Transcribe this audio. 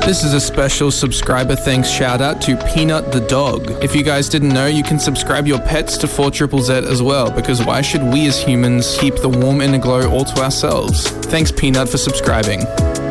This is a special subscriber thanks shout out to Peanut the dog. If you guys didn't know, you can subscribe your pets to 4ZZZ as well, because why should we as humans keep the warm inner glow all to ourselves? Thanks Peanut for subscribing.